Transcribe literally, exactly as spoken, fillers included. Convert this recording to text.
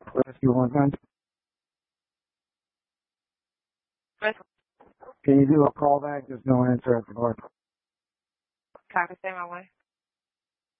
Rescue one time. Yes. Can you do a call back? There's no answer at the door. Copy, stay my way.